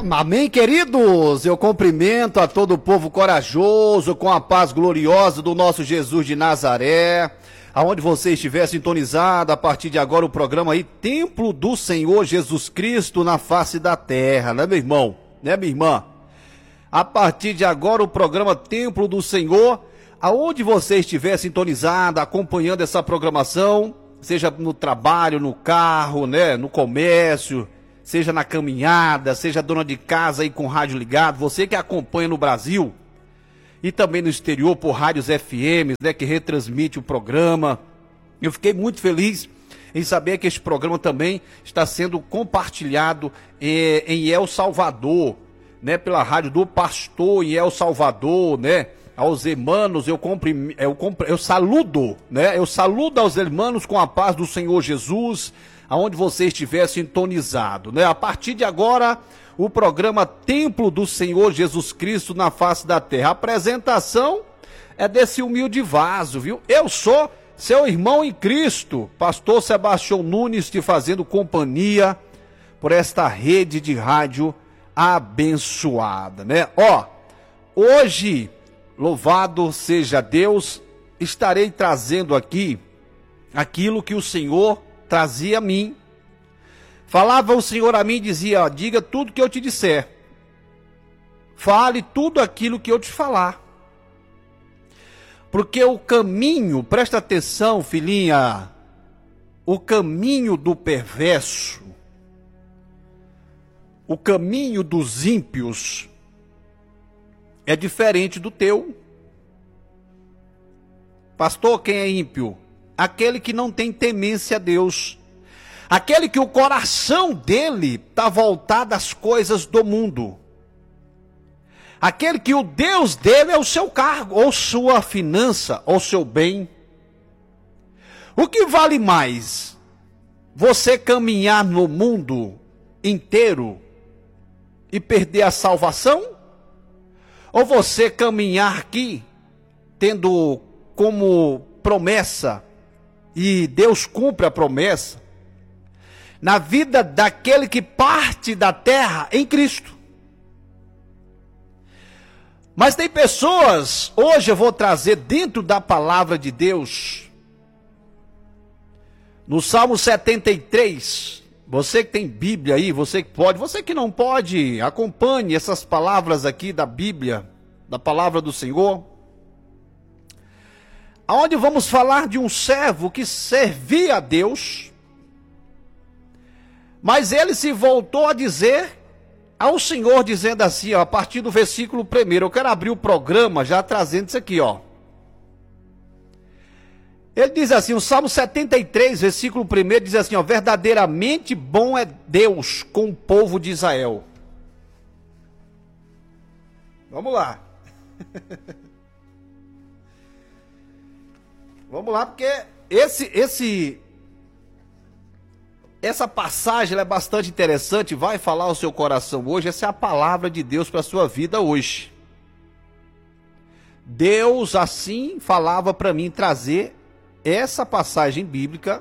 Amém, queridos? Eu cumprimento a todo o povo corajoso com a paz gloriosa do nosso Jesus de Nazaré. Aonde você estiver sintonizado, a partir de agora o programa aí, Templo do Senhor Jesus Cristo na face da terra, né, meu irmão? Né, minha irmã? A partir de agora o programa Templo do Senhor, aonde você estiver sintonizado, acompanhando essa programação, seja no trabalho, no carro, né, no comércio, seja na caminhada, seja dona de casa aí com o rádio ligado, você que acompanha no Brasil e também no exterior por rádios FM, né, que retransmite o programa. Eu fiquei muito feliz em saber que este programa também está sendo compartilhado em El Salvador, né, pela rádio do pastor em El Salvador, né? Aos irmãos eu saludo, né? Eu saludo aos irmãos com a paz do Senhor Jesus, aonde você estiver sintonizado, né? A partir de agora, o programa Templo do Senhor Jesus Cristo na face da terra. A apresentação é desse humilde vaso, viu? Eu sou seu irmão em Cristo, pastor Sebastião Nunes, te fazendo companhia por esta rede de rádio abençoada, né? Ó, hoje, louvado seja Deus, estarei trazendo aqui aquilo que o Senhor trazia a mim. Falava o Senhor a mim e dizia, ó, diga tudo que eu te disser. Fale tudo aquilo que eu te falar. Porque o caminho, presta atenção, filhinha, o caminho do perverso, o caminho dos ímpios é diferente do teu. Pastor, quem é ímpio? Aquele que não tem temência a Deus. Aquele que o coração dele está voltado às coisas do mundo. Aquele que o Deus dele é o seu cargo, ou sua finança, ou seu bem. O que vale mais? Você caminhar no mundo inteiro e perder a salvação? Ou você caminhar aqui, tendo como promessa, e Deus cumpre a promessa, na vida daquele que parte da terra em Cristo. Mas tem pessoas, hoje eu vou trazer dentro da palavra de Deus, no Salmo 73, você que tem Bíblia aí, você que pode, você que não pode, acompanhe essas palavras aqui da Bíblia, da palavra do Senhor, aonde vamos falar de um servo que servia a Deus, mas ele se voltou a dizer ao Senhor, dizendo assim, ó, a partir do versículo 1, eu quero abrir o programa já trazendo isso aqui, ó. Ele diz assim, o Salmo 73, versículo 1, diz assim, ó, verdadeiramente bom é Deus com o povo de Israel. Vamos lá. Vamos lá, porque essa passagem ela é bastante interessante, vai falar ao seu coração hoje. Essa é a palavra de Deus para a sua vida hoje. Deus assim falava para mim trazer essa passagem bíblica,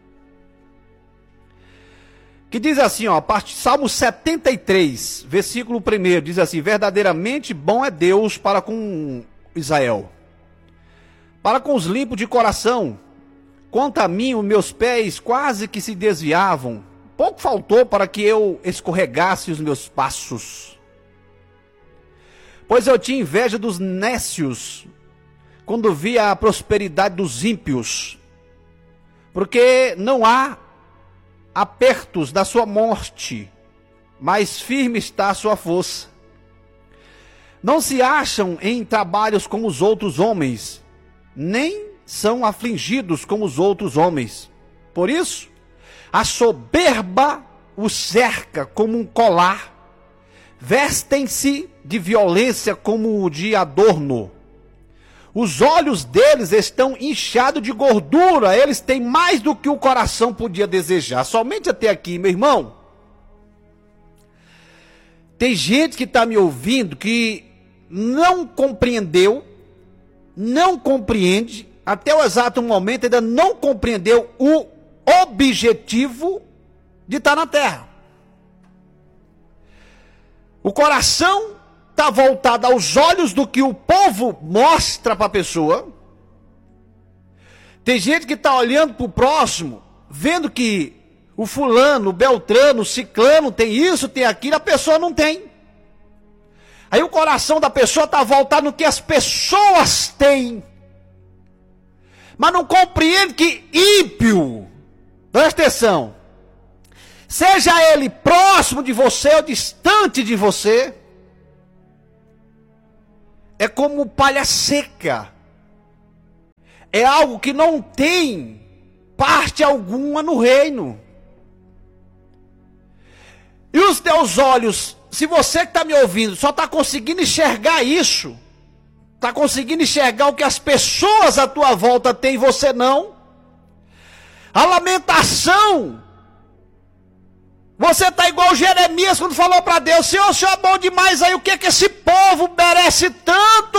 que diz assim, ó, Salmo 73, versículo 1, diz assim, verdadeiramente bom é Deus para com Israel, para com os limpos de coração. Quanto a mim, os meus pés quase que se desviavam, pouco faltou para que eu escorregasse os meus passos. Pois eu tinha inveja dos nécios, quando via a prosperidade dos ímpios, porque não há apertos da sua morte, mas firme está a sua força. Não se acham em trabalhos como os outros homens, nem são afligidos como os outros homens. Por isso, a soberba os cerca como um colar, vestem-se de violência como de adorno. Os olhos deles estão inchados de gordura, eles têm mais do que o coração podia desejar. Somente até aqui, meu irmão. Tem gente que está me ouvindo que não compreendeu, não compreende, até o exato momento ainda não compreendeu o objetivo de estar na terra. O coração está voltado aos olhos do que o povo mostra para a pessoa. Tem gente que está olhando para o próximo, vendo que o fulano, o beltrano, o ciclano tem isso, tem aquilo, a pessoa não tem. Aí o coração da pessoa está voltado no que as pessoas têm. Mas não compreende que ímpio, presta atenção, seja ele próximo de você ou distante de você, é como palha seca. É algo que não tem parte alguma no reino. E os teus olhos, se você que está me ouvindo, só está conseguindo enxergar isso, está conseguindo enxergar o que as pessoas à tua volta têm e você não, a lamentação, você está igual Jeremias quando falou para Deus: Senhor, o Senhor é bom demais, aí o que é que esse povo merece tanto?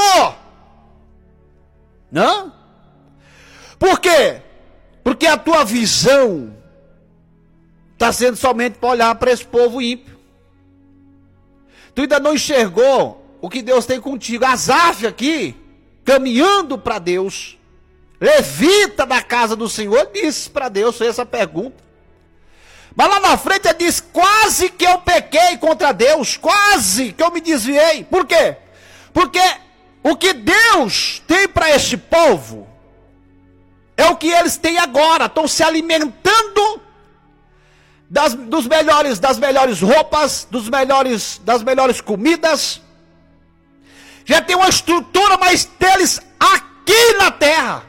Não? Por quê? Porque a tua visão está sendo somente para olhar para esse povo ímpio. Tu ainda não enxergou o que Deus tem contigo. Asaf aqui, caminhando para Deus, levita da casa do Senhor, disse para Deus, fez essa pergunta. Mas lá na frente ele diz: quase que eu pequei contra Deus, quase que eu me desviei. Por quê? Porque o que Deus tem para este povo é o que eles têm agora. Estão se alimentando das melhores roupas, das melhores comidas. Já tem uma estrutura mais deles aqui na terra.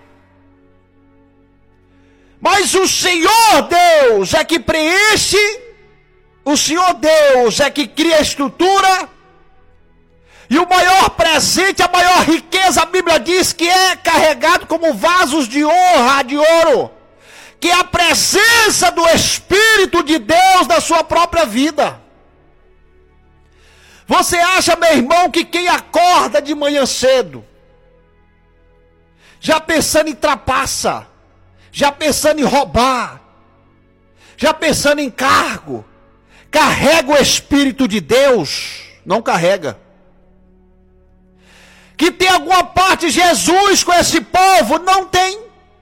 Mas o Senhor Deus é que preenche, o Senhor Deus é que cria a estrutura. E o maior presente, a maior riqueza, a Bíblia diz que é carregado como vasos de honra, de ouro, que é a presença do Espírito de Deus na sua própria vida. Você acha, meu irmão, que quem acorda de manhã cedo, já pensando em trapaça, já pensando em roubar, já pensando em cargo, carrega o Espírito de Deus? Não carrega. Que tem alguma parte de Jesus com esse povo? Não tem.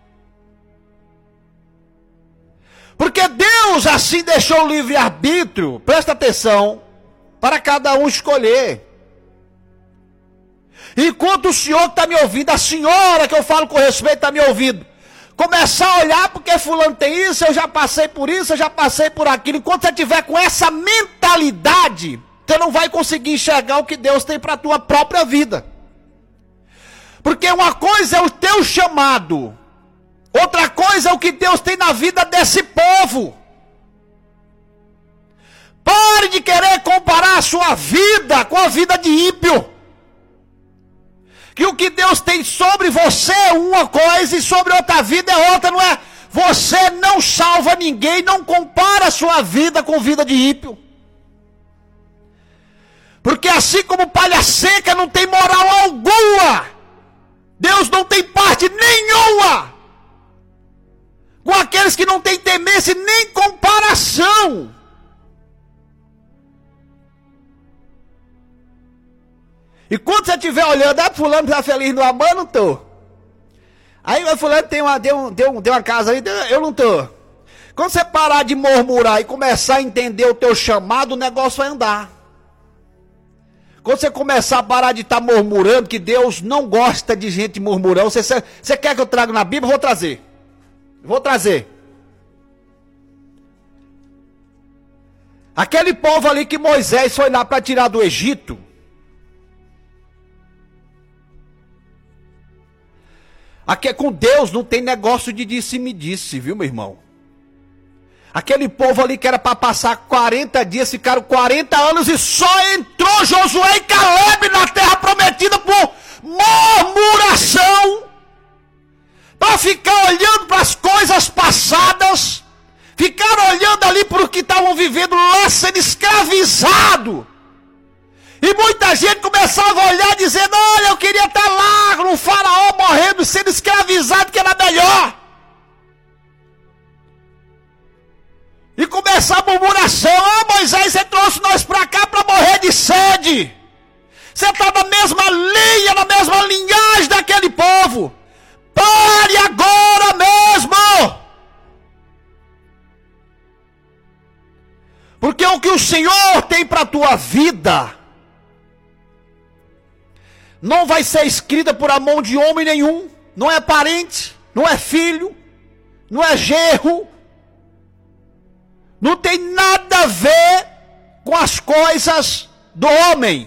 Porque Deus assim deixou o livre-arbítrio, presta atenção, para cada um escolher. Enquanto o senhor que está me ouvindo, a senhora que eu falo com respeito está me ouvindo, começar a olhar porque fulano tem isso, eu já passei por isso, eu já passei por aquilo. Enquanto você estiver com essa mentalidade, você não vai conseguir enxergar o que Deus tem para a tua própria vida. Porque uma coisa é o teu chamado, outra coisa é o que Deus tem na vida desse povo. Pare de querer comparar a sua vida com a vida de ímpio. Que o que Deus tem sobre você é uma coisa e sobre outra vida é outra, não é? Você não salva ninguém, não compara a sua vida com a vida de ímpio. Porque assim como palha seca não tem moral alguma, Deus não tem parte nenhuma com aqueles que não têm temência nem comparação. E quando você estiver olhando, fulano está feliz no amor, não estou. Aí fulano deu uma casa aí, eu não estou. Quando você parar de murmurar e começar a entender o teu chamado, o negócio vai andar. Quando você começar a parar de estar murmurando, que Deus não gosta de gente murmurando, você quer que eu traga na Bíblia? Vou trazer. Aquele povo ali que Moisés foi lá para tirar do Egito, aqui com Deus não tem negócio de disse-me-disse, viu, meu irmão? Aquele povo ali que era para passar 40 dias, ficaram 40 anos e só entrou Josué e Caleb na terra prometida por murmuração. Para ficar olhando para as coisas passadas, ficaram olhando ali para o que estavam vivendo lá, sendo escravizado. E muita gente começava a olhar dizendo: olha, eu queria estar lá no faraó morrendo, sendo escravizado, que era melhor. E começar a murmuração: Moisés, você trouxe nós para cá para morrer de sede. Porque o que o Senhor tem para a tua vida não vai ser escrita por a mão de homem nenhum. Não é parente, não é filho, não é genro. Não tem nada a ver com as coisas do homem.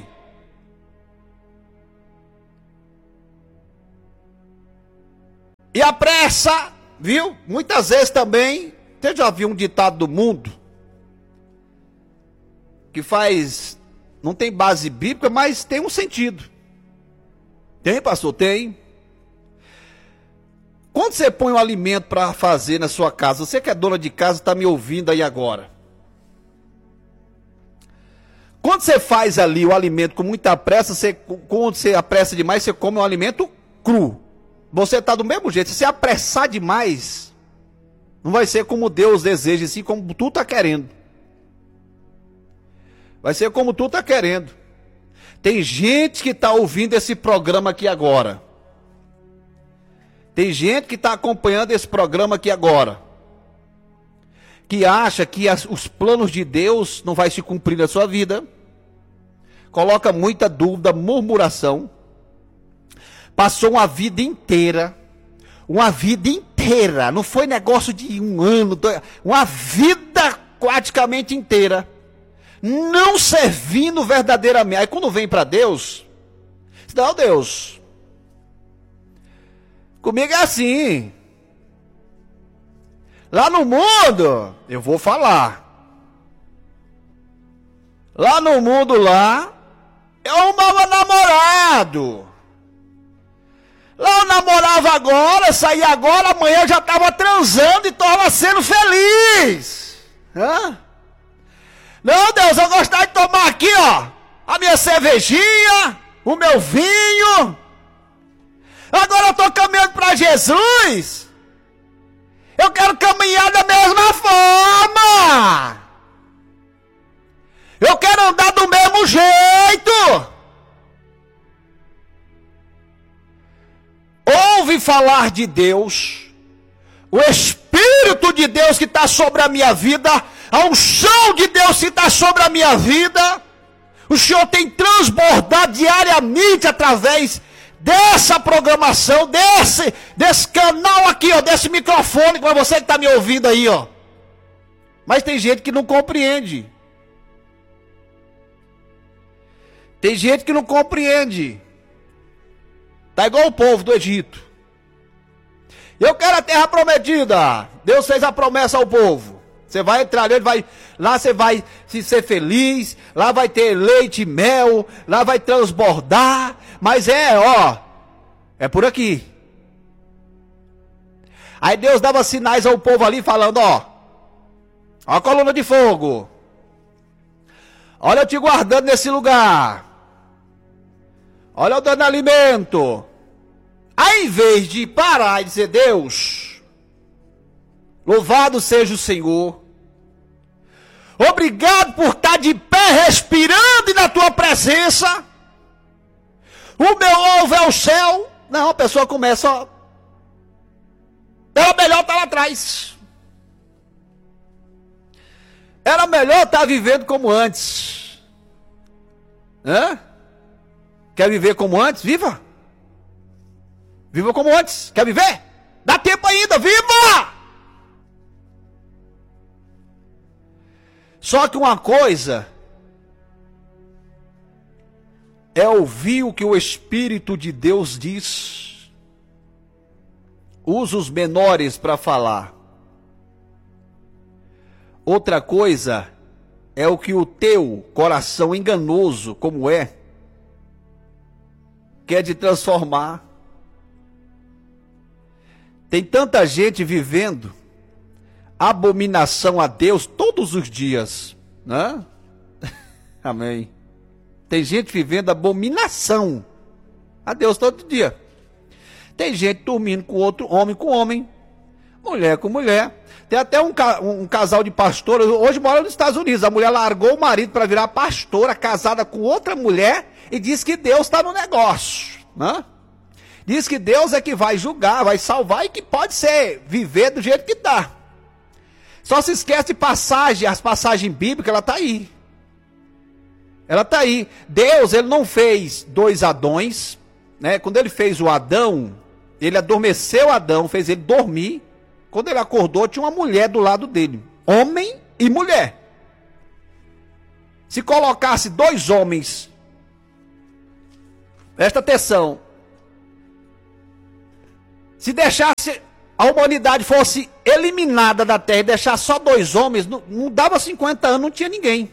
E a pressa, viu? Muitas vezes também, você já viu um ditado do mundo que não tem base bíblica, mas tem um sentido. Tem, pastor? Tem. Quando você põe um alimento para fazer na sua casa, você que é dona de casa está me ouvindo aí agora. Quando você faz ali o alimento com muita pressa, quando você apressa demais, você come um alimento cru. Você está do mesmo jeito. Se você apressar demais, não vai ser como Deus deseja, assim como tu está querendo. Vai ser como tu está querendo. Tem gente que está ouvindo esse programa aqui agora. Tem gente que está acompanhando esse programa aqui agora, que acha que os planos de Deus não vai se cumprir na sua vida, coloca muita dúvida, murmuração, passou uma vida inteira, não foi negócio de um ano, uma vida praticamente inteira, não servindo verdadeiramente. Aí quando vem para Deus, não, Deus, comigo é assim. Lá no mundo, eu vou falar. Lá no mundo, lá, eu arrumava namorado. Lá eu namorava agora, saía agora, amanhã eu já estava transando e estava sendo feliz. Hã? Não, Deus, eu gostava de tomar aqui, ó, a minha cervejinha, o meu vinho. Agora eu estou caminhando para Jesus. Eu quero caminhar da mesma forma. Eu quero andar do mesmo jeito. Ouve falar de Deus, o Espírito de Deus que está sobre a minha vida, a unção de Deus que está sobre a minha vida. O Senhor tem transbordado diariamente através dessa programação, desse canal aqui, ó, desse microfone, para você que está me ouvindo aí, ó. Mas tem gente que não compreende. Tem gente que não compreende. Tá igual o povo do Egito. Eu quero a terra prometida. Deus fez a promessa ao povo. Você vai entrar nele, lá você vai se ser feliz, lá vai ter leite e mel, lá vai transbordar, mas é por aqui. Aí Deus dava sinais ao povo ali falando, ó a coluna de fogo, olha eu te guardando nesse lugar, olha eu dando alimento. Aí em vez de parar e dizer, Deus, louvado seja o Senhor, obrigado por estar de pé respirando e na tua presença, o meu alvo é o céu. Não, a pessoa começa, ó, era melhor estar lá atrás, era melhor estar vivendo como antes. Hã? Quer viver como antes? Viva! Viva como antes. Quer viver? Dá tempo ainda, viva! Só que uma coisa é ouvir o que o Espírito de Deus diz. Usa os menores para falar. Outra coisa é o que o teu coração enganoso, como quer te transformar. Tem tanta gente vivendo abominação a Deus todos os dias, né? Amém. Tem gente vivendo abominação a Deus todo dia. Tem gente dormindo com outro, homem com homem, mulher com mulher. Tem até um casal de pastores, hoje mora nos Estados Unidos. A mulher largou o marido para virar pastora, casada com outra mulher, e diz que Deus está no negócio, né? Diz que Deus é que vai julgar, vai salvar e que pode ser viver do jeito que está. Só se esquece de passagem, as passagens bíblicas, ela está aí. Ela está aí. Deus, ele não fez dois Adões, né? Quando ele fez o Adão, ele adormeceu Adão, fez ele dormir. Quando ele acordou, tinha uma mulher do lado dele. Homem e mulher. Se colocasse dois homens, presta atenção, se deixasse a humanidade fosse eliminada da terra e deixar só dois homens, não dava 50 anos, não tinha ninguém.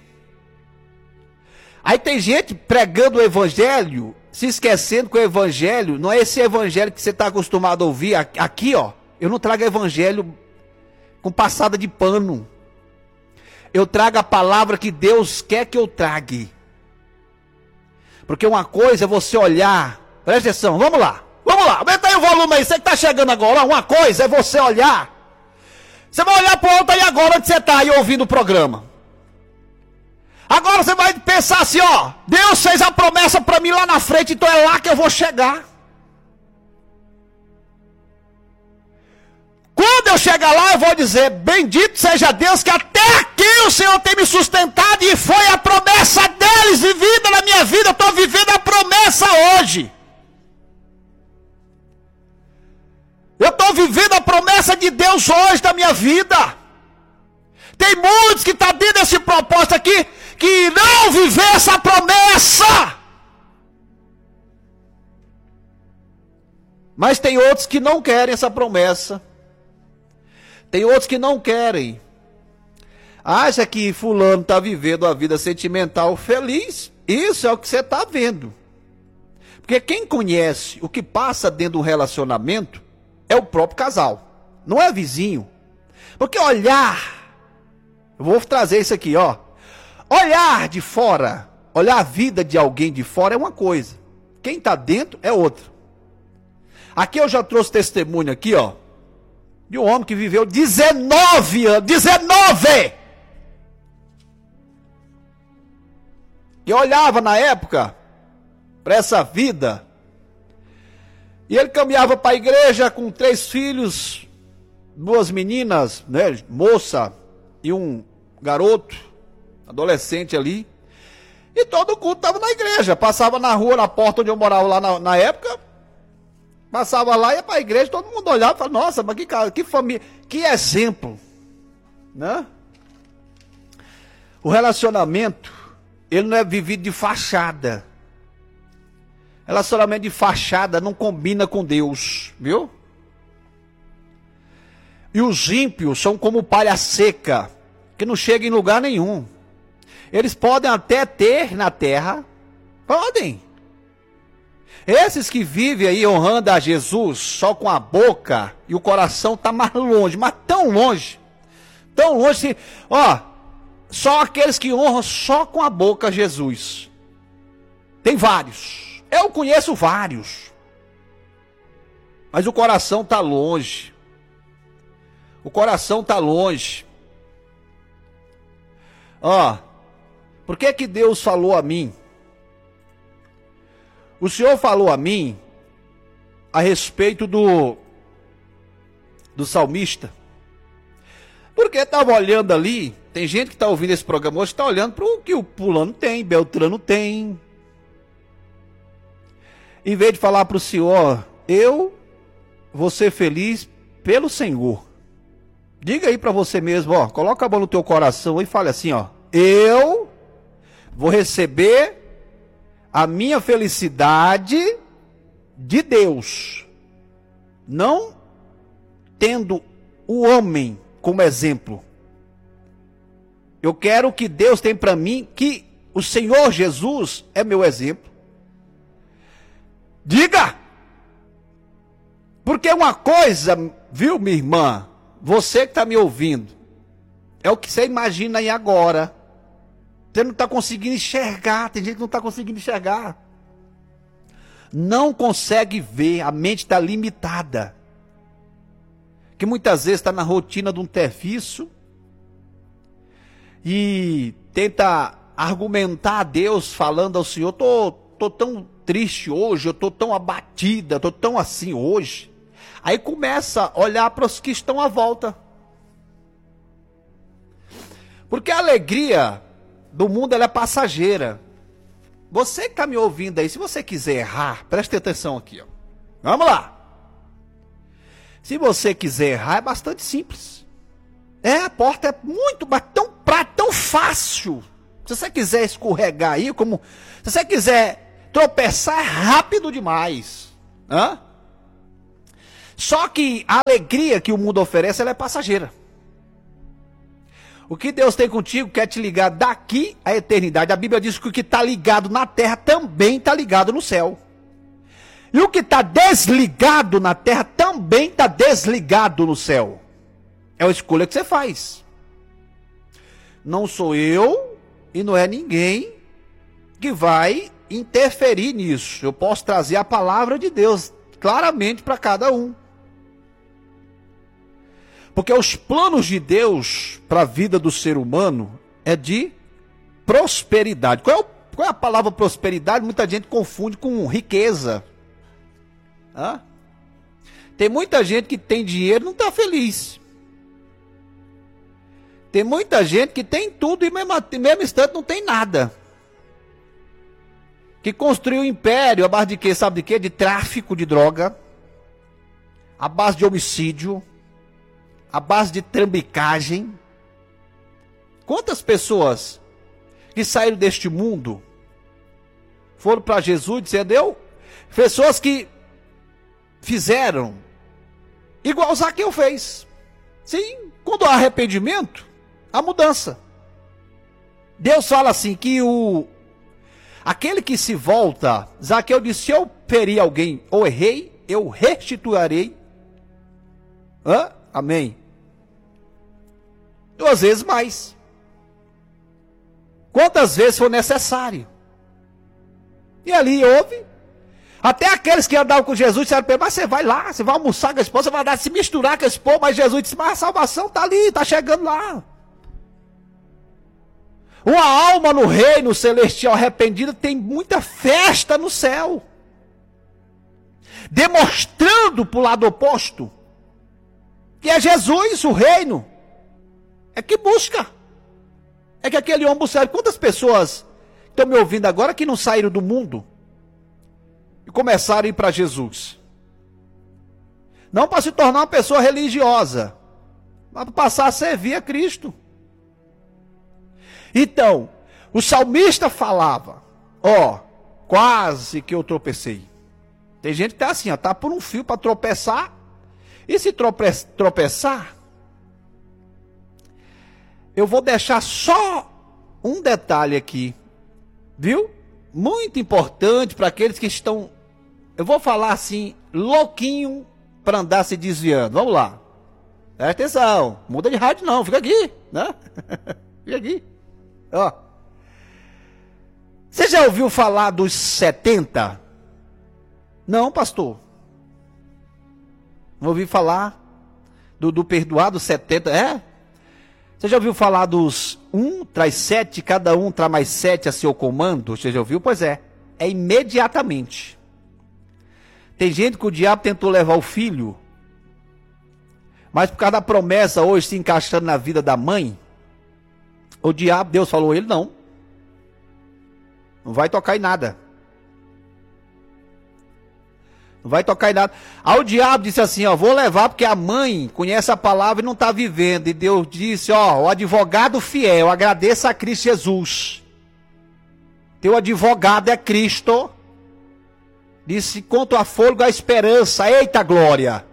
Aí tem gente pregando o evangelho, se esquecendo que o evangelho não é esse evangelho que você está acostumado a ouvir. Aqui, ó, eu não trago evangelho com passada de pano. Eu trago a palavra que Deus quer que eu trague. Porque uma coisa é você olhar, presta atenção, vamos lá, aumenta aí o volume aí, você que está chegando agora. Uma coisa é você olhar, você vai olhar para o outro aí agora, onde você está aí ouvindo o programa. Agora você vai pensar assim, ó, Deus fez a promessa para mim lá na frente, então é lá que eu vou chegar. Quando eu chegar lá, eu vou dizer, bendito seja Deus, que até aqui o Senhor tem me sustentado, e foi a promessa deles vivida na minha vida, eu estou vivendo a promessa hoje. Eu estou vivendo a promessa de Deus hoje na minha vida. Tem muitos que estão dentro desse propósito aqui, que irão viver essa promessa. Mas tem outros que não querem essa promessa. Tem outros que não querem. Acha que fulano está vivendo a vida sentimental feliz. Isso é o que você está vendo. Porque quem conhece o que passa dentro do relacionamento é o próprio casal. Não é vizinho. Porque olhar, eu vou trazer isso aqui, ó. Olhar de fora, olhar a vida de alguém de fora é uma coisa. Quem está dentro é outra. Aqui eu já trouxe testemunho aqui, ó, de um homem que viveu 19 anos, 19! E olhava na época para essa vida, e ele caminhava para a igreja com 3 filhos, 2 meninas, né, moça e um garoto, adolescente ali, e todo culto estava na igreja, passava na rua, na porta onde eu morava lá na época, passava lá, ia para a igreja, todo mundo olhava e falava, nossa, mas que família, que exemplo, né? O relacionamento, ele não é vivido de fachada. Relacionamento de fachada não combina com Deus, viu? E os ímpios são como palha seca, que não chega em lugar nenhum. Eles podem até ter na terra, podem. Esses que vivem aí honrando a Jesus só com a boca e o coração está mais longe, mas tão longe que, ó, só aqueles que honram só com a boca Jesus. Tem vários, eu conheço vários, mas o coração está longe. O coração está longe. Ó, por que Deus falou a mim? O Senhor falou a mim a respeito do salmista. Porque estava olhando ali, tem gente que está ouvindo esse programa hoje, está olhando para o que o fulano tem, Beltrano tem. Em vez de falar para o Senhor, eu vou ser feliz pelo Senhor. Diga aí para você mesmo, ó, coloca a mão no teu coração e fale assim, ó, eu vou receber a minha felicidade de Deus, não tendo o homem como exemplo. Eu quero que Deus tem para mim, que o Senhor Jesus é meu exemplo. Diga! Porque uma coisa, viu, minha irmã, você que está me ouvindo, é o que você imagina aí agora. Você não está conseguindo enxergar, tem gente que não está conseguindo enxergar. Não consegue ver, a mente está limitada. Que muitas vezes está na rotina de um serviço e tenta argumentar a Deus, falando ao Senhor, tô tão triste hoje, eu tô tão abatida, tô tão assim hoje. Aí começa a olhar para os que estão à volta. Porque a alegria do mundo ela é passageira. Você que está me ouvindo aí, se você quiser errar, preste atenção aqui, ó. Vamos lá. Se você quiser errar, é bastante simples. A porta é muito, mas tão fácil. Se você quiser escorregar aí, se você quiser tropeçar, é rápido demais. Só que a alegria que o mundo oferece, ela é passageira. O que Deus tem contigo quer te ligar daqui à eternidade. A Bíblia diz que o que está ligado na terra também está ligado no céu. E o que está desligado na terra também está desligado no céu. É a escolha que você faz. Não sou eu e não é ninguém que vai interferir nisso. Eu posso trazer a palavra de Deus claramente para cada um. Porque os planos de Deus para a vida do ser humano é de prosperidade. Qual é a palavra prosperidade? Muita gente confunde com riqueza. Tem muita gente que tem dinheiro e não está feliz. Tem muita gente que tem tudo e mesmo instante não tem nada. Que construiu um império à base de quê? Sabe de quê? De tráfico de droga, à base de homicídio, à base de trambicagem. Quantas pessoas que saíram deste mundo foram para Jesus dizendo, pessoas que fizeram igual Zaqueu fez. Sim, quando há arrependimento, há mudança. Deus fala assim que aquele que se volta, Zaqueu disse, se eu ferir alguém ou errei, eu restituirei. Amém. 2 vezes mais. Quantas vezes for necessário. E ali houve. Até aqueles que andavam com Jesus disseram para ele, mas você vai lá, você vai almoçar com esse povo, você vai se misturar com esse povo, mas Jesus disse, mas a salvação está ali, está chegando lá. Uma alma no reino celestial arrependida tem muita festa no céu. Demonstrando para o lado oposto que é Jesus, o reino. É que busca. É que aquele homem busca. Quantas pessoas estão me ouvindo agora que não saíram do mundo e começaram a ir para Jesus? Não para se tornar uma pessoa religiosa, mas para passar a servir a Cristo. Então, o salmista falava, quase que eu tropecei. Tem gente que está assim, está por um fio para tropeçar. E se tropeçar, eu vou deixar só um detalhe aqui, viu? Muito importante para aqueles que estão, eu vou falar assim, louquinho para andar se desviando. Vamos lá. Presta atenção, muda de rádio não, fica aqui, né? Fica aqui. Você já ouviu falar dos 70? Não, pastor. Não ouvi falar do perdoado 70, Você já ouviu falar dos 1 traz 7, cada um traz mais 7 a seu comando? Você já ouviu? Pois é imediatamente. Tem gente que o diabo tentou levar o filho, mas por causa da promessa hoje se encaixando na vida da mãe, o diabo, Deus falou, ele não vai tocar em nada. Não vai tocar em nada. Aí o diabo disse assim, vou levar porque a mãe conhece a palavra e não está vivendo. E Deus disse, o advogado fiel, agradeça a Cristo Jesus. Teu advogado é Cristo. Disse, quanto a fôlego, a esperança. Eita glória.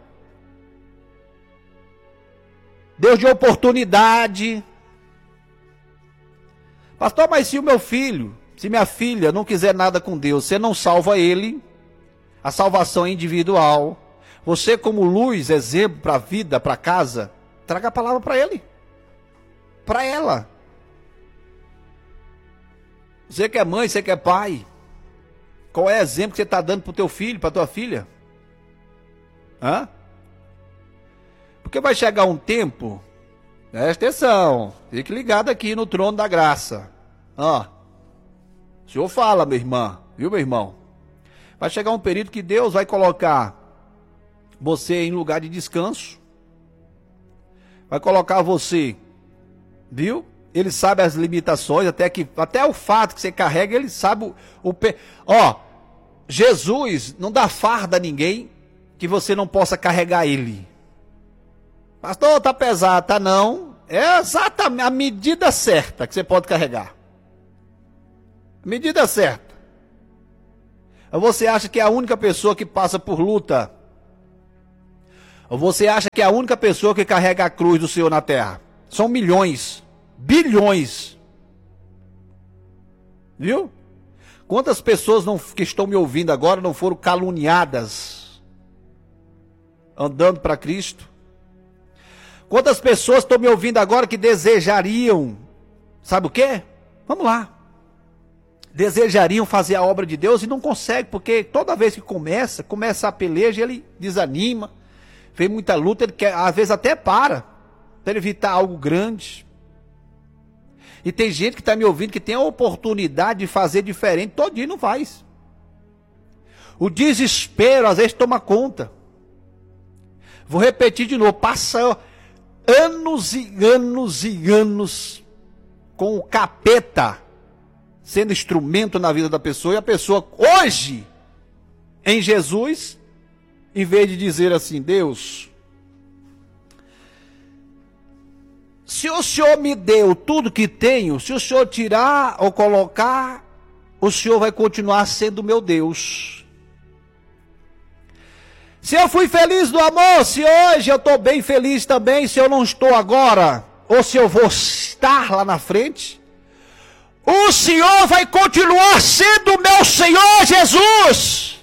Deus de oportunidade. Pastor, mas se o meu filho, se minha filha não quiser nada com Deus, você não salva ele. A salvação é individual. Você como luz, exemplo para a vida, para casa, traga a palavra para ele. Para ela. Você que é mãe, você que é pai. Qual é o exemplo que você está dando para o teu filho, para a tua filha? Porque vai chegar um tempo, presta atenção, fique ligado aqui no trono da graça. O Senhor fala, minha irmã, viu, meu irmão? Vai chegar um período que Deus vai colocar você em lugar de descanso. Vai colocar você, viu? Ele sabe as limitações, até o fato que você carrega, ele sabe Ó, Jesus não dá farda a ninguém que você não possa carregar ele. Pastor, tá pesado, tá não. É exatamente a medida certa que você pode carregar. A medida certa. Ou você acha que é a única pessoa que passa por luta? Ou você acha que é a única pessoa que carrega a cruz do Senhor na terra? São milhões, bilhões. Viu? Quantas pessoas que estão me ouvindo agora não foram caluniadas andando para Cristo? Quantas pessoas estão me ouvindo agora que desejariam, sabe o quê? Vamos lá. Desejariam fazer a obra de Deus e não conseguem, porque toda vez que começa a peleja, ele desanima, vem muita luta, ele quer, às vezes até para ele evitar algo grande. E tem gente que está me ouvindo que tem a oportunidade de fazer diferente, todo dia não faz. O desespero às vezes toma conta. Vou repetir de novo, passa anos e anos e anos com o capeta sendo instrumento na vida da pessoa, e a pessoa hoje, em Jesus, em vez de dizer assim, Deus, se o Senhor me deu tudo que tenho, se o Senhor tirar ou colocar, o Senhor vai continuar sendo meu Deus. Se eu fui feliz no amor, se hoje eu estou bem feliz também, se eu não estou agora, ou se eu vou estar lá na frente, o Senhor vai continuar sendo meu Senhor Jesus.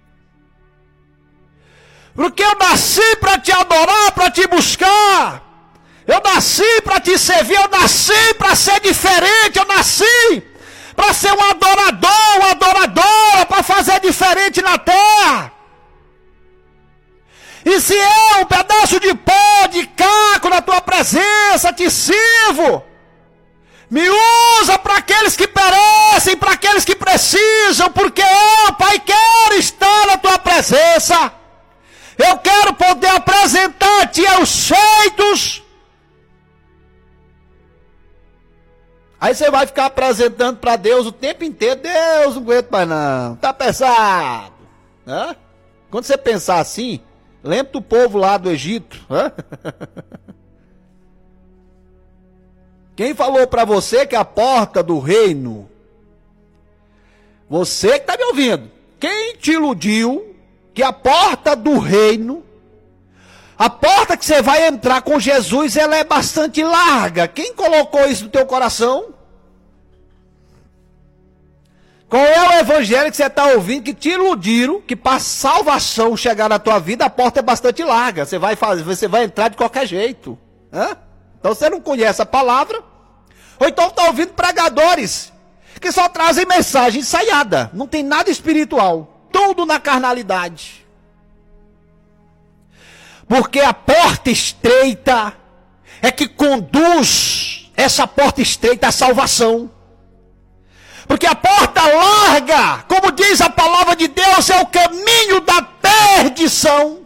Porque eu nasci para te adorar, para te buscar. Eu nasci para te servir, eu nasci para ser diferente, eu nasci para ser um adorador, uma adoradora, para fazer diferente na terra. E se eu, um pedaço de pó, de caco na tua presença, te sirvo, me usa para aqueles que perecem, para aqueles que precisam, porque eu, Pai, quero estar na tua presença. Eu quero poder apresentar-te aos feitos. Aí você vai ficar apresentando para Deus o tempo inteiro. Deus, não aguento mais não, tá pesado. Hã? Quando você pensar assim, lembra do povo lá do Egito. Hã? Quem falou para você que a porta do reino, você que está me ouvindo, quem te iludiu que a porta do reino, a porta que você vai entrar com Jesus, ela é bastante larga? Quem colocou isso no teu coração? Qual é o evangelho que você está ouvindo que te iludiram, que para salvação chegar na tua vida, a porta é bastante larga, você vai entrar de qualquer jeito. Hã? Então você não conhece a palavra, ou então está ouvindo pregadores que só trazem mensagem ensaiada, não tem nada espiritual, tudo na carnalidade. Porque a porta estreita é que conduz essa porta estreita à salvação. Porque a porta larga, como diz a palavra de Deus, é o caminho da perdição.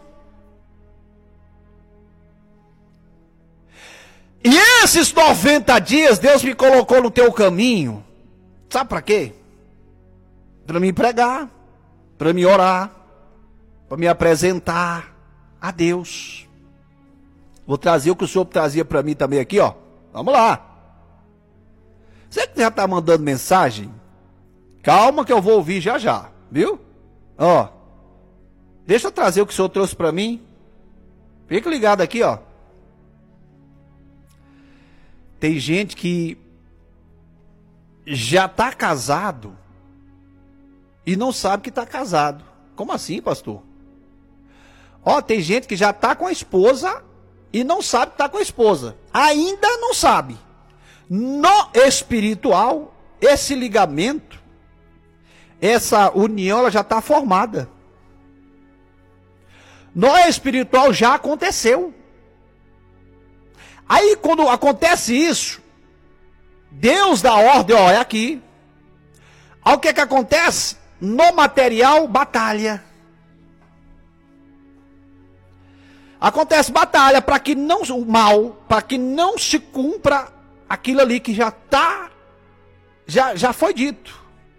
E esses 90 dias Deus me colocou no teu caminho. Sabe para quê? Para me pregar, para me orar, para me apresentar a Deus. Vou trazer o que o Senhor trazia para mim também aqui, ó. Vamos lá. Você que já está mandando mensagem, calma que eu vou ouvir já já, viu? Ó, deixa eu trazer o que o Senhor trouxe para mim. Fica ligado aqui, ó. Tem gente que já está casado e não sabe que está casado. Como assim, pastor? Ó, tem gente que já está com a esposa e não sabe que está com a esposa. Ainda não sabe. No espiritual, esse ligamento, essa união, ela já está formada. No espiritual já aconteceu. Aí quando acontece isso, Deus dá ordem, ó, é aqui. Aí o que acontece? No material, batalha. Acontece batalha para que não o mal, para que não se cumpra aquilo ali que já foi dito.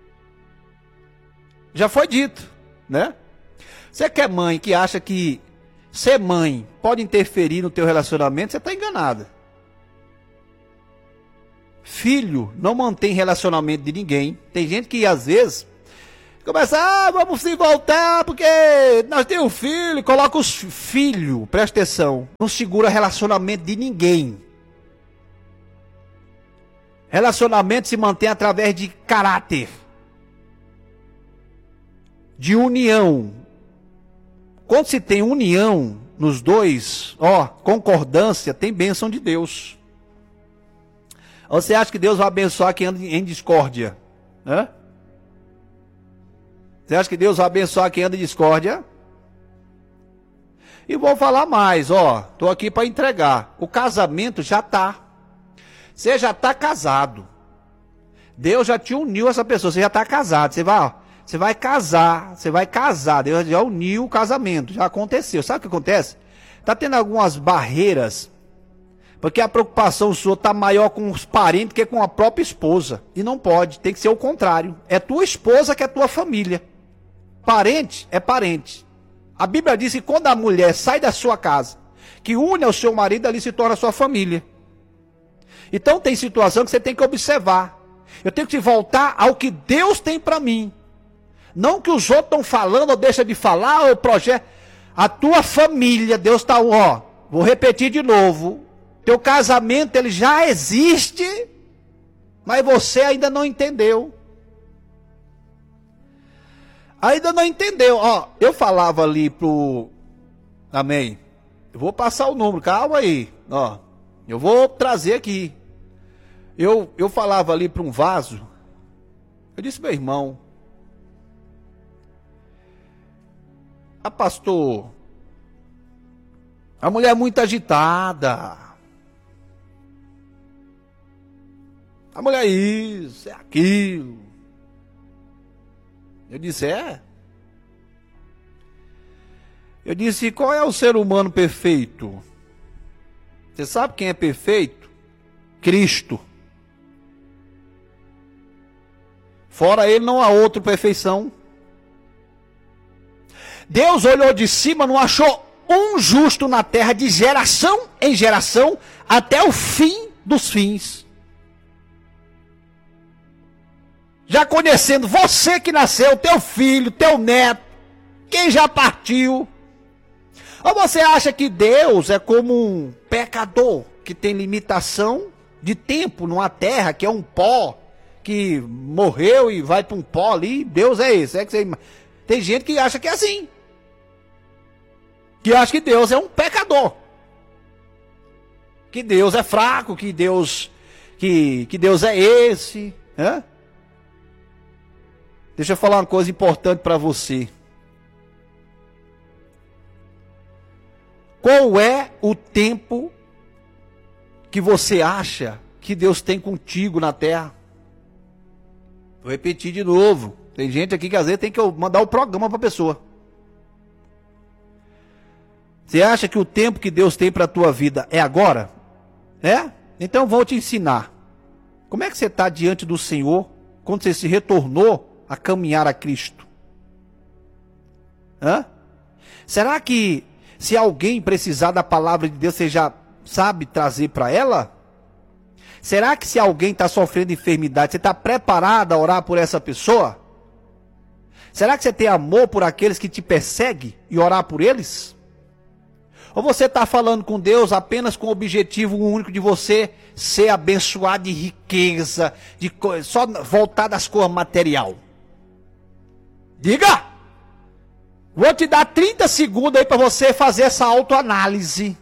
Já foi dito, né? Você que é mãe, que acha que ser mãe pode interferir no teu relacionamento, você está enganada. Filho não mantém relacionamento de ninguém. Tem gente que às vezes começa, vamos se voltar porque nós temos filho, coloca os filhos, presta atenção, não segura relacionamento de ninguém. Relacionamento se mantém através de caráter, de união. Quando se tem união nos dois, concordância, tem bênção de Deus. Você acha que Deus vai abençoar quem anda em discórdia? Hã? Você acha que Deus vai abençoar quem anda em discórdia? E vou falar mais, estou aqui para entregar. O casamento já está. Você já está casado. Deus já te uniu essa pessoa, você já está casado. Você vai casar. Deus já uniu o casamento, já aconteceu. Sabe o que acontece? Está tendo algumas barreiras, porque a preocupação sua está maior com os parentes que com a própria esposa. E não pode, tem que ser o contrário. É tua esposa que é tua família. Parente é parente. A Bíblia diz que quando a mulher sai da sua casa, que une ao seu marido, ali se torna sua família. Então tem situação que você tem que observar. Eu tenho que voltar ao que Deus tem para mim. Não que os outros estão falando ou deixa de falar, ou projeto. A tua família, Deus está, vou repetir de novo. Teu casamento, ele já existe, mas você ainda não entendeu. Ainda não entendeu. Eu falava ali pro... Amém. Eu vou passar o número, calma aí. Eu vou trazer aqui. Eu falava ali para um vaso. Eu disse, meu irmão, pastor, a mulher é muito agitada. A mulher é isso, é aquilo. Eu disse, Eu disse, qual é o ser humano perfeito? Você sabe quem é perfeito? Cristo. Fora ele não há outra perfeição. Deus olhou de cima, não achou um justo na terra, de geração em geração, até o fim dos fins. Já conhecendo você que nasceu, teu filho, teu neto, quem já partiu. Ou você acha que Deus é como um pecador que tem limitação de tempo numa terra que é um pó, que morreu e vai para um pó ali? Deus é esse. Tem gente que acha que é assim. Que acha que Deus é um pecador. Que Deus é fraco, que Deus é esse. Deixa eu falar uma coisa importante para você. Qual é o tempo que você acha que Deus tem contigo na terra? Vou repetir de novo. Tem gente aqui que às vezes tem que mandar o programa para a pessoa. Você acha que o tempo que Deus tem para a tua vida é agora? Então vou te ensinar. Como é que você está diante do Senhor quando você se retornou a caminhar a Cristo? Será que se alguém precisar da palavra de Deus, você já sabe trazer para ela? Será que se alguém está sofrendo enfermidade, você está preparado a orar por essa pessoa? Será que você tem amor por aqueles que te perseguem e orar por eles? Ou você está falando com Deus apenas com o objetivo único de você ser abençoado de riqueza, só voltar das coisas material? Diga! Vou te dar 30 segundos aí para você fazer essa autoanálise.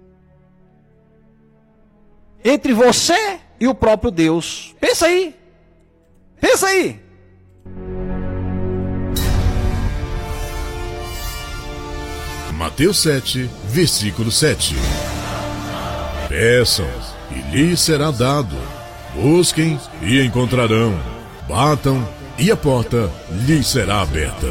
Entre você e o próprio Deus. Pensa aí. Pensa aí. Mateus 7, versículo 7. Peçam e lhes será dado. Busquem e encontrarão. Batam e a porta lhes será aberta.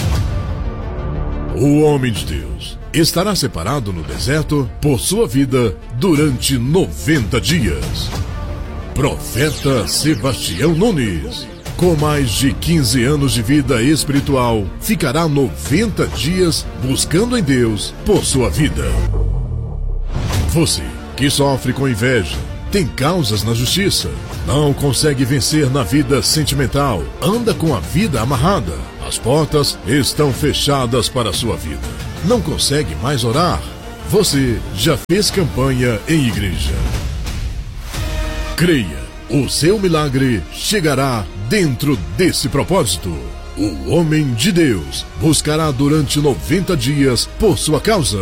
O homem de Deus estará separado no deserto por sua vida durante 90 dias. Profeta Sebastião Nunes. Com mais de 15 anos de vida espiritual, ficará 90 dias buscando em Deus por sua vida. Você que sofre com inveja, tem causas na justiça, não consegue vencer na vida sentimental, anda com a vida amarrada, as portas estão fechadas para a sua vida, não consegue mais orar, você já fez campanha em igreja. Creia, o seu milagre chegará dentro desse propósito. O homem de Deus buscará durante 90 dias por sua causa.